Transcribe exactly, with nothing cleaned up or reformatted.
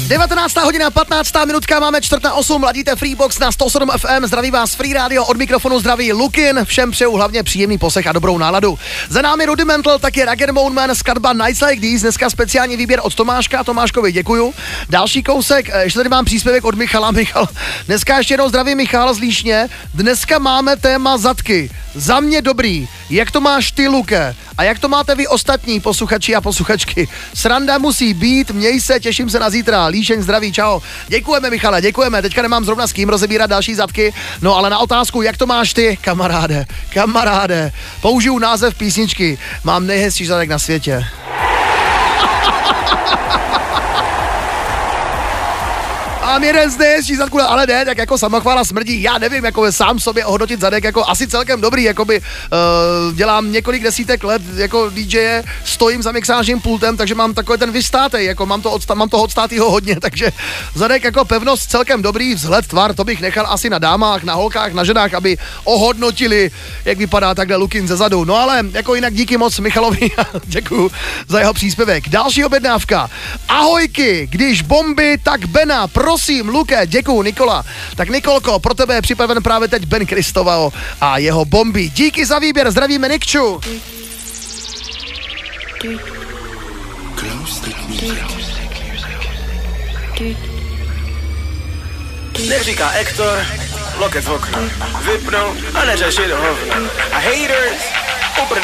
devatenáctá hodina, patnáctá minutka, máme čtvrt na osm, ladíte Freebox na sto sedm F M, zdraví vás Free Radio, od mikrofonu zdraví Lukin, všem přeju hlavně příjemný poslech a dobrou náladu. Za námi Rudimental, taky Rag Bone Man, skladba Nights Like These, dneska speciální výběr od Tomáška, Tomáškovi děkuju. Další kousek, ještě tady mám příspěvek od Michala, Michal, dneska ještě jednou zdraví Michal z Líšně, dneska máme téma zadky, za mě dobrý, jak to máš ty, Luke, a jak to máte vy ostatní posluchači a posluchačky. Sranda musí být, měj se, těším se na zítra. Líšeň, zdraví, čau. Děkujeme, Michale, děkujeme. Teďka nemám zrovna s kým rozebírat další zadky, no ale na otázku, jak to máš ty, kamaráde, kamaráde, použiju název písničky, mám nejhezčí zadek na světě. Mám jeden z nejhezčí zadku, ale ne, tak jako samochvála smrdí, já nevím, jako sám sobě ohodnotit zadek, jako asi celkem dobrý, jakoby uh, dělám několik desítek let jako D J, stojím za mixážním pultem, takže mám takový ten vystátej, jako mám, to odsta- mám toho odstátýho hodně, takže zadek jako pevnost celkem dobrý, vzhled, tvar, to bych nechal asi na dámách, na holkách, na ženách, aby ohodnotili, jak vypadá takhle Lukin ze zadu. No ale jako jinak díky moc Michalovi a děkuju za jeho příspěvek. Další objednávka. Ahojky, když bomby, tak Bena, prosím, Luke, děkuju, Nikola. Tak Nikolko, pro tebe je připraven právě teď Ben Kristovao a jeho bomby. Díky za výběr, zdravíme Nikču. Nech říká Ektor, lokec v oknu, vypnou a neřeš do hovna. A haters